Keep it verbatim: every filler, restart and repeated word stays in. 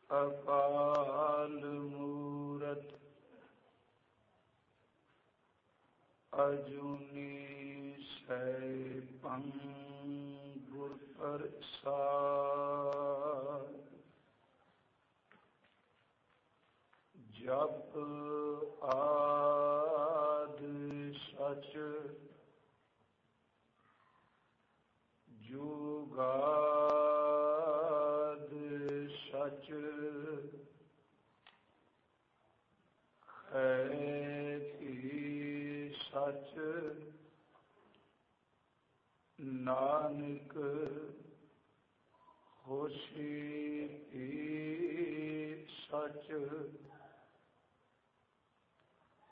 ਅਕਾਲ ਮੂਰਤ ਅਜੂਨੀ ਸੈਭੰ ਗੁਰ ਪ੍ਰਸਾਦਿ। ਜਪ ਆਦਿ ਸਚ ਜੁਗਾਦਿ ਸਚ ਹੈ ਸਚ ਨਾਨਕ ਹੋਸੀ ਭੀ ਸਚ।